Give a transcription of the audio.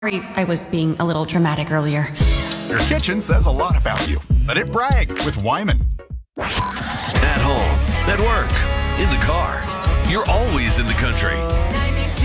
Sorry, I was being a little dramatic earlier. Your kitchen says a lot about you. Let it brag with Wyman. At home, at work, in the car. You're always in the country.